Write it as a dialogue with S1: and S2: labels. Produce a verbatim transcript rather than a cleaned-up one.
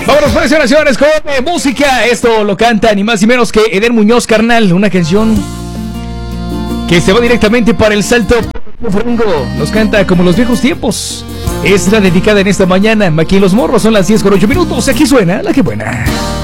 S1: Vámonos, pues, señoras y señores, con eh, música. Esto lo canta ni más ni menos que Eder Muñoz, carnal. Una canción que se va directamente para el Salto Frongo. Nos canta como los viejos tiempos. Es la dedicada en esta mañana. Aquí en Los Morros son las diez con ocho minutos. Aquí suena La Que Buena.